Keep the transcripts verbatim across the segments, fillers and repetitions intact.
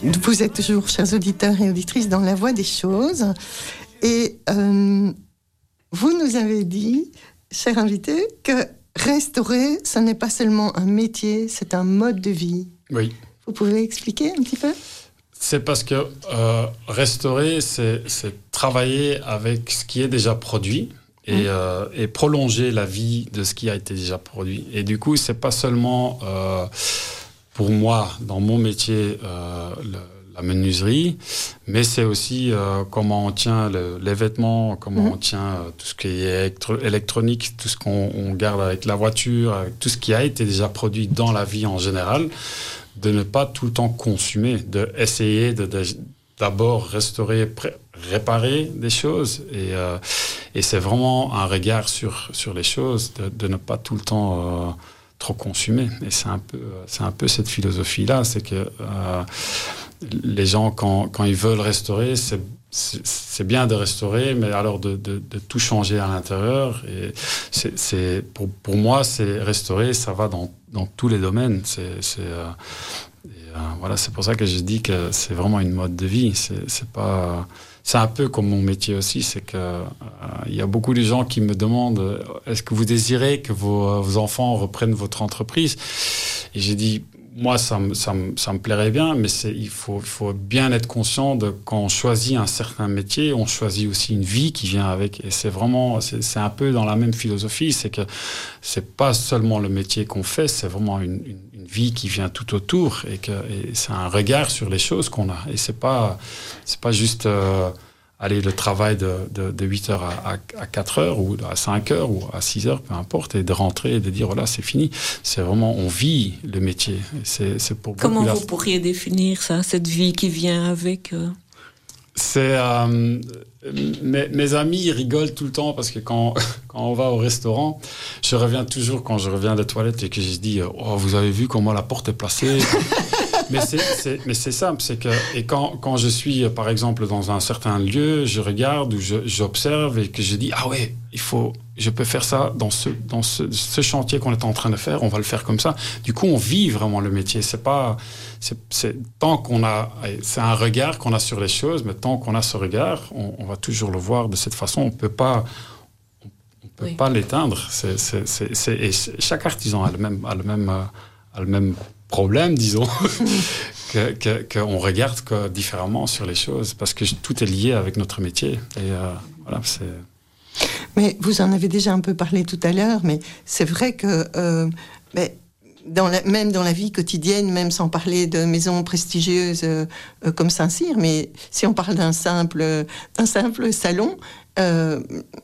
vous êtes toujours, chers auditeurs et auditrices, dans la voie des choses. Et euh, vous nous avez dit, cher invité, que restaurer, ce n'est pas seulement un métier, c'est un mode de vie. Oui. Vous pouvez expliquer un petit peu ? C'est parce que euh, restaurer, c'est, c'est travailler avec ce qui est déjà produit et, mmh. euh, et prolonger la vie de ce qui a été déjà produit. Et du coup, c'est pas seulement euh, pour moi, dans mon métier, euh, le, la menuiserie, mais c'est aussi euh, comment on tient le, les vêtements, comment mmh. on tient euh, tout ce qui est électro- électronique, tout ce qu'on on garde avec la voiture, avec tout ce qui a été déjà produit dans la vie en général, de ne pas tout le temps consommer, d'essayer de, de, d'abord restaurer, pré- réparer des choses. Et, euh, et c'est vraiment un regard sur, sur les choses, de, de ne pas tout le temps euh, trop consommer. Et c'est un peu, c'est un peu cette philosophie-là, c'est que euh, les gens, quand, quand ils veulent restaurer, c'est, c'est, c'est bien de restaurer, mais alors de, de, de tout changer à l'intérieur. Et c'est, c'est, pour, pour moi, c'est restaurer, ça va dans, dans tous les domaines. C'est, c'est, euh, et, euh, voilà, c'est pour ça que je dis que c'est vraiment une mode de vie. C'est, c'est, pas, c'est un peu comme mon métier aussi, c'est qu'il euh, y a beaucoup de gens qui me demandent « Est-ce que vous désirez que vos, vos enfants reprennent votre entreprise ?» Et j'ai dit moi, ça me, ça me, ça me plairait bien, mais c'est, il faut, il faut bien être conscient de quand on choisit un certain métier, on choisit aussi une vie qui vient avec. Et c'est vraiment, c'est, c'est un peu dans la même philosophie, c'est que c'est pas seulement le métier qu'on fait, c'est vraiment une, une, une vie qui vient tout autour et que et c'est un regard sur les choses qu'on a. Et c'est pas, c'est pas juste euh, aller le travail de, de, de huit heures à, à quatre heures ou à cinq heures ou à six heures, peu importe, et de rentrer et de dire, voilà, c'est fini. C'est vraiment, on vit le métier. C'est, c'est pour Comment vous la... pourriez définir ça, cette vie qui vient avec euh... C'est... Euh, mes, mes amis rigolent tout le temps parce que quand, quand on va au restaurant, je reviens toujours, quand je reviens des toilettes et que je dis, oh, vous avez vu comment la porte est placée? Mais c'est, c'est, mais c'est simple, c'est que et quand, quand je suis, par exemple, dans un certain lieu, je regarde ou je, j'observe et que je dis, ah ouais, il faut, je peux faire ça dans ce, dans ce, ce chantier qu'on est en train de faire, on va le faire comme ça. Du coup, on vit vraiment le métier. C'est pas, c'est, c'est, tant qu'on a, c'est un regard qu'on a sur les choses, mais tant qu'on a ce regard, on, on va toujours le voir de cette façon. On peut pas, on, on peut oui. pas l'éteindre. C'est, c'est, c'est, c'est, et chaque artisan a le même, a le même, a le même problème, disons, que, que, qu'on regarde que différemment sur les choses, parce que tout est lié avec notre métier. Et euh, voilà, c'est... Mais vous en avez déjà un peu parlé tout à l'heure, mais c'est vrai que euh, mais dans la, même dans la vie quotidienne, même sans parler de maisons prestigieuses euh, euh, comme Saint-Cyr, mais si on parle d'un simple, d'un simple salon, euh,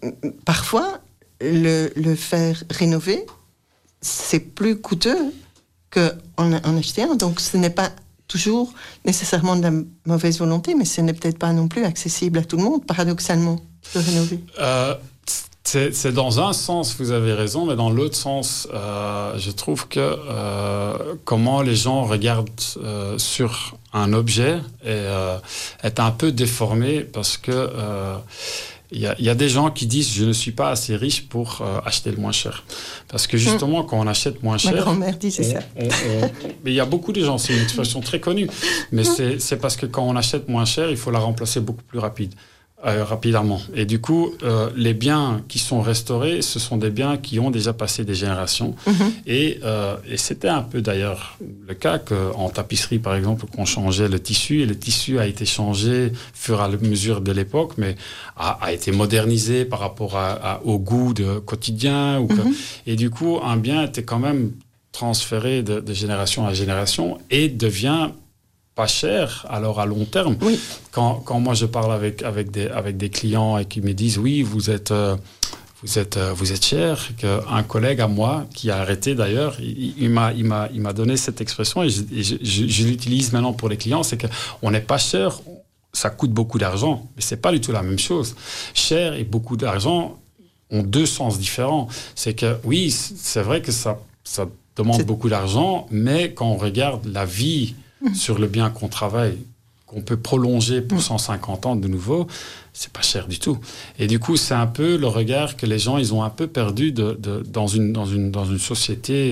parfois, le, le faire rénover, c'est plus coûteux qu'en en acheter un. Donc, ce n'est pas toujours nécessairement de la mauvaise volonté, mais ce n'est peut-être pas non plus accessible à tout le monde, paradoxalement, de rénover. Euh, c'est, c'est dans un sens, vous avez raison, mais dans l'autre sens, euh, je trouve que euh, comment les gens regardent euh, sur un objet est, euh, est un peu déformé parce que euh, Il y, a, il y a des gens qui disent je ne suis pas assez riche pour euh, acheter le moins cher. Parce que justement, mmh. quand on achète moins cher... Ma grand-mère disait ça. On, on, on, mais il y a beaucoup de gens, c'est une expression très connue. Mais mmh. c'est, c'est parce que quand on achète moins cher, il faut la remplacer beaucoup plus rapide. Euh, rapidement. Et du coup, euh, les biens qui sont restaurés, ce sont des biens qui ont déjà passé des générations. Mm-hmm. Et, euh, et c'était un peu d'ailleurs le cas qu'en tapisserie, par exemple, qu'on changeait le tissu, et le tissu a été changé au fur et à mesure de l'époque, mais a, a été modernisé par rapport à, à, au goût de quotidien. Ou que, mm-hmm. Et du coup, un bien était quand même transféré de, de génération à génération et devient pas cher, alors à long terme. Oui. Quand, quand moi je parle avec, avec, des, avec des clients et qui me disent oui, vous êtes, euh, vous êtes, euh, vous êtes cher, qu'un collègue à moi, qui a arrêté d'ailleurs, il, il, m'a, il, m'a, il m'a donné cette expression et, je, et je, je, je l'utilise maintenant pour les clients, c'est qu'on n'est pas cher, ça coûte beaucoup d'argent, mais c'est pas du tout la même chose. Cher et beaucoup d'argent ont deux sens différents. C'est que oui, c'est vrai que ça, ça demande c'est... beaucoup d'argent, mais quand on regarde la vie sur le bien qu'on travaille, qu'on peut prolonger pour cent cinquante ans de nouveau, c'est pas cher du tout. Et du coup, c'est un peu le regard que les gens, ils ont un peu perdu de, de, dans, une, dans, une, dans une société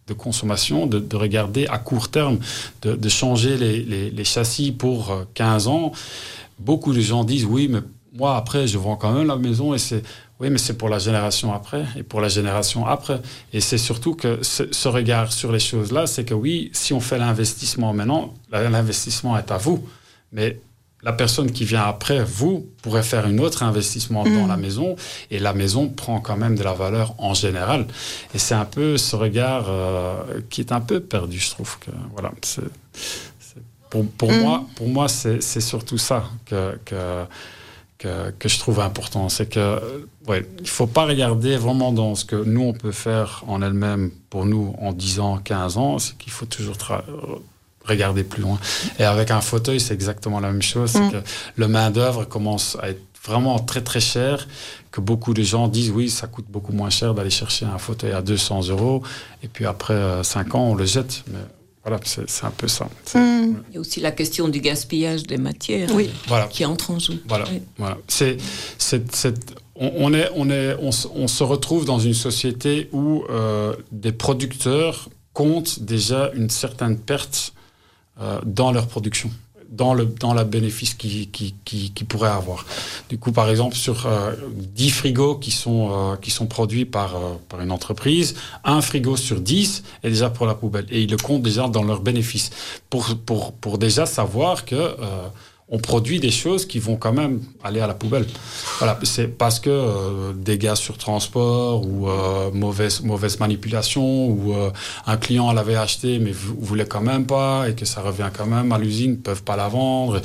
de consommation, de, de regarder à court terme, de, de changer les, les, les châssis pour quinze ans. Beaucoup de gens disent, oui, mais moi, après, je vends quand même la maison et c'est... Oui, mais c'est pour la génération après et pour la génération après. Et c'est surtout que ce, ce regard sur les choses-là, c'est que oui, si on fait l'investissement maintenant, l'investissement est à vous. Mais la personne qui vient après vous pourrait faire un autre investissement mmh. dans la maison et la maison prend quand même de la valeur en général. Et c'est un peu ce regard euh, qui est un peu perdu, je trouve. Que, voilà, c'est, c'est, pour pour mmh. moi, pour moi c'est, c'est surtout ça que... que Que, que je trouve important, c'est que ouais, il ne faut pas regarder vraiment dans ce que nous, on peut faire en elle-même pour nous en dix ans, quinze ans, c'est qu'il faut toujours tra- regarder plus loin. Et avec un fauteuil, c'est exactement la même chose, c'est mmh. que le main-d'œuvre commence à être vraiment très très cher, que beaucoup de gens disent oui, ça coûte beaucoup moins cher d'aller chercher un fauteuil à deux cents euros, et puis après euh, cinq ans, on le jette. Mais voilà, c'est, c'est un peu ça. Mmh. Il y a aussi la question du gaspillage des matières oui. voilà. qui entre en jeu. Voilà, oui. voilà. C'est, c'est, c'est, on, on, est, on, est, on, on se retrouve dans une société où euh, des producteurs comptent déjà une certaine perte euh, dans leur production, dans le dans la bénéfice qu'ils qui, qui, qui pourraient avoir. Du coup, par exemple, sur euh, dix frigos qui sont euh, qui sont produits par euh, par une entreprise, un frigo sur dix est déjà pour la poubelle et ils le comptent déjà dans leur bénéfice pour pour pour déjà savoir que euh, on produit des choses qui vont quand même aller à la poubelle. Voilà, c'est parce que euh, dégâts sur transport ou euh, mauvaise mauvaise manipulation ou euh, un client l'avait acheté mais v- voulait quand même pas et que ça revient quand même à l'usine, ils peuvent pas la vendre.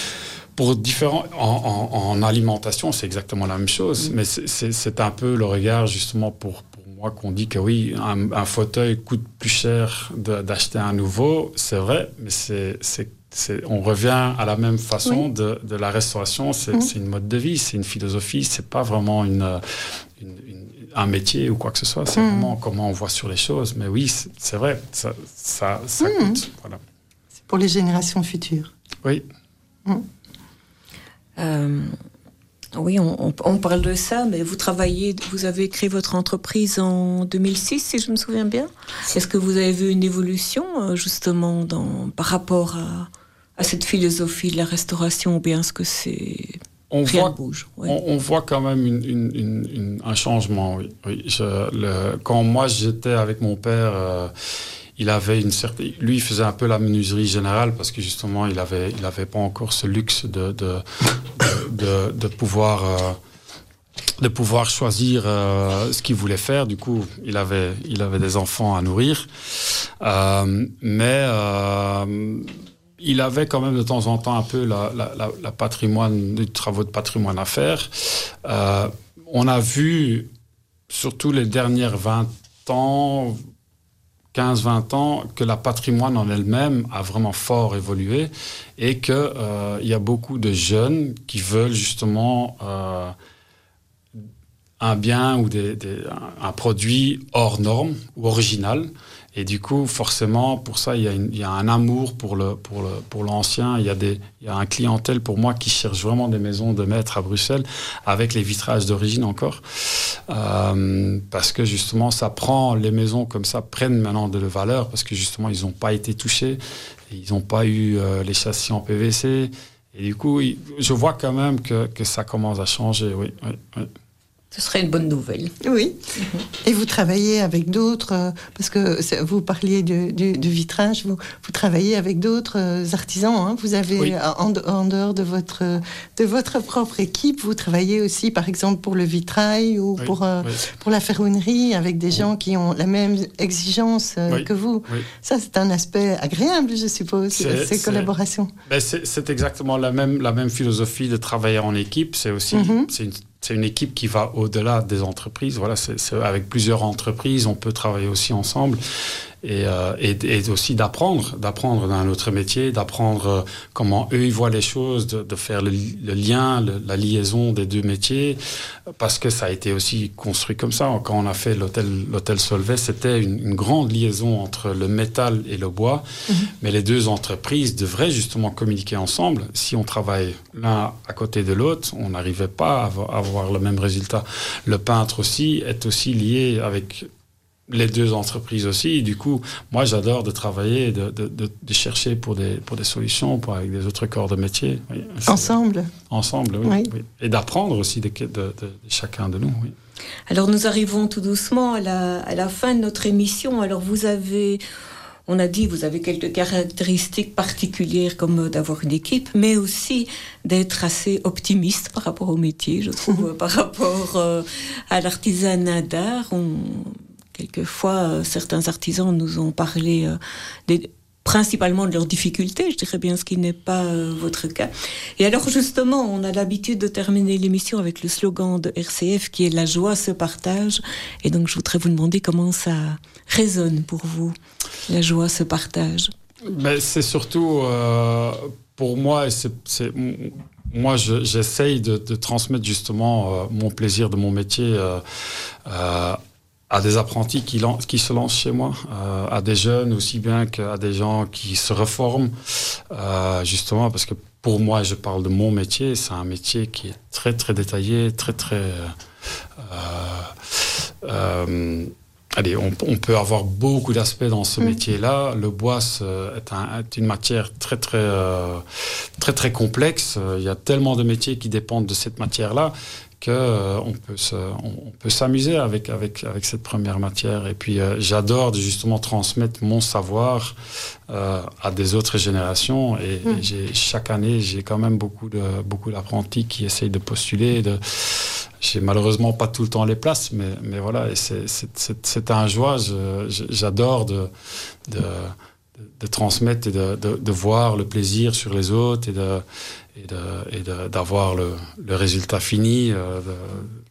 Pour différents en, en, en alimentation, c'est exactement la même chose, mmh. mais c'est, c'est, c'est un peu le regard justement pour pour moi qu'on dit que oui, un, un fauteuil coûte plus cher de, d'acheter un nouveau, c'est vrai, mais c'est c'est C'est, on revient à la même façon oui. de, de la restauration. C'est, mmh. c'est une mode de vie, c'est une philosophie. C'est pas vraiment une, une, une, un métier ou quoi que ce soit. C'est mmh. vraiment comment on voit sur les choses. Mais oui, c'est, c'est vrai, ça, ça, ça mmh. coûte. Voilà. C'est pour les générations futures. Oui. Mmh. Euh, oui, on, on, on parle de ça, mais vous travaillez, vous avez créé votre entreprise en deux mille six, si je me souviens bien. Est-ce que vous avez vu une évolution justement dans, par rapport à à cette philosophie de la restauration, ou bien est-ce que c'est... On Rien voit, ne bouge. Ouais. On, on voit quand même une, une, une, une, un changement, oui. oui. Je, le, quand moi, j'étais avec mon père, euh, il avait une certaine... Lui, il faisait un peu la menuiserie générale parce que, justement, il n'avait il avait pas encore ce luxe de, de, de, de, de pouvoir... Euh, de pouvoir choisir euh, ce qu'il voulait faire. Du coup, il avait, il avait des enfants à nourrir. Euh, mais... Euh, il avait quand même de temps en temps un peu la, la, la, la patrimoine, les travaux de patrimoine à faire. Euh, on a vu, surtout les dernières vingt ans, quinze vingt ans, que la patrimoine en elle-même a vraiment fort évolué et qu'il euh, y a beaucoup de jeunes qui veulent justement euh, un bien ou des, des, un, un produit hors norme ou original. Et du coup, forcément, pour ça, il y a, une, il y a un amour pour, le, pour, le, pour l'ancien. Il y a des, il y a un clientèle, pour moi, qui cherche vraiment des maisons de maître à Bruxelles, avec les vitrages d'origine encore. Euh, parce que, justement, ça prend, les maisons comme ça prennent maintenant de la valeur, parce que, justement, ils n'ont pas été touchés. Ils n'ont pas eu euh, les châssis en P V C. Et du coup, il, je vois quand même que, que ça commence à changer, oui, oui, oui. Ce serait une bonne nouvelle. Oui. Mm-hmm. Et vous travaillez avec d'autres, euh, parce que vous parliez du, du, du vitrage, vous, vous travaillez avec d'autres euh, artisans. Hein. Vous avez, oui. en, en dehors de votre, de votre propre équipe, vous travaillez aussi, par exemple, pour le vitrail ou oui. Pour, euh, oui. pour la ferronnerie, avec des oui. gens qui ont la même exigence euh, oui. que vous. Oui. Ça, c'est un aspect agréable, je suppose, c'est, ces c'est, collaborations. Ben c'est, c'est exactement la même, la même philosophie de travailler en équipe. C'est aussi... Mm-hmm. C'est une, C'est une équipe qui va au-delà des entreprises. Voilà, c'est, c'est avec plusieurs entreprises, on peut travailler aussi ensemble et, euh, et, et aussi d'apprendre, d'apprendre d'un autre métier, d'apprendre comment eux ils voient les choses, de, de faire le, le lien, le, la liaison des deux métiers, parce que ça a été aussi construit comme ça. Quand on a fait l'hôtel, l'hôtel Solvay, c'était une, une grande liaison entre le métal et le bois, mmh. mais les deux entreprises devraient justement communiquer ensemble. Si on travaille l'un à côté de l'autre, on n'arrivait pas à avoir, à avoir le même résultat. Le peintre aussi est aussi lié avec les deux entreprises aussi. Et du coup, moi, j'adore de travailler, de, de, de, de chercher pour des, pour des solutions, pour, avec des autres corps de métier. Oui, ensemble. Ensemble, oui, oui. oui. Et d'apprendre aussi de, de, de, de chacun de nous, oui. Alors, nous arrivons tout doucement à la, à la fin de notre émission. Alors, vous avez... On a dit, vous avez quelques caractéristiques particulières comme d'avoir une équipe, mais aussi d'être assez optimiste par rapport au métier, je trouve, par rapport euh, à l'artisanat d'art. On, quelquefois, euh, certains artisans nous ont parlé euh, des, principalement de leurs difficultés, je dirais bien, ce qui n'est pas euh, votre cas. Et alors, justement, on a l'habitude de terminer l'émission avec le slogan de R C F qui est « La joie se partage ». Et donc, je voudrais vous demander comment ça résonne pour vous. La joie se partage. Mais c'est surtout, euh, pour moi, c'est, c'est, moi je, j'essaye de, de transmettre justement euh, mon plaisir de mon métier euh, euh, à des apprentis qui, lan- qui se lancent chez moi, euh, à des jeunes aussi bien qu'à des gens qui se reforment, euh, justement parce que pour moi, je parle de mon métier, c'est un métier qui est très très détaillé, très très... Euh, euh, Allez, on, on peut avoir beaucoup d'aspects dans ce mmh. métier-là. Le bois est, un, est une matière très très euh, très très complexe. Il y a tellement de métiers qui dépendent de cette matière-là que euh, on peut se, on, on peut s'amuser avec avec avec cette première matière. Et puis euh, j'adore justement transmettre mon savoir euh, à des autres générations. Et, mmh. et j'ai, chaque année, j'ai quand même beaucoup de beaucoup d'apprentis qui essayent de postuler. De, J'ai malheureusement pas tout le temps les places, mais, mais voilà, et c'est, c'est, c'est, c'est un joie. Je, je, j'adore de, de, de transmettre et de, de, de voir le plaisir sur les autres et, de, et, de, et de, d'avoir le, le résultat fini, euh, de,